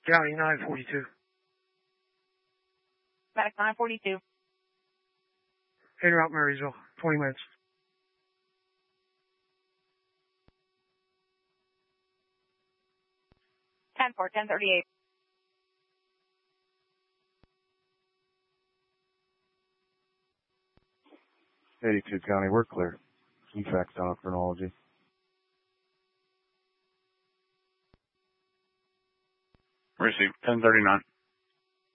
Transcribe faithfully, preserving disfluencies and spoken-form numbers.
County nine forty-two. Medic nine forty-two. En route Marysville, twenty minutes. ten four, ten thirty-eight. eighty-two County, we're clear. E FAC's down on chronology. Receive ten thirty-nine.